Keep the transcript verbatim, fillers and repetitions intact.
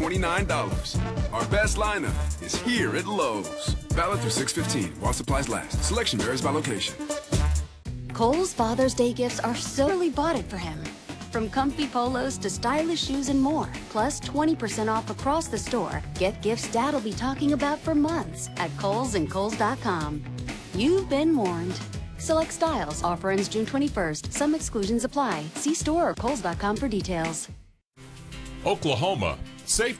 twenty-nine dollars. Our best lineup is here at Lowe's. Valid through six fifteen while supplies last. Selection varies by location. Kohl's Father's Day gifts are solely bought it for him. From comfy polos to stylish shoes and more, plus twenty percent off across the store. Get gifts Dad'll be talking about for months at Kohl's and Kohl's dot com. You've been warned. Select styles. Offer ends June twenty-first. Some exclusions apply. See store or Kohl's dot com for details. Oklahoma. Safe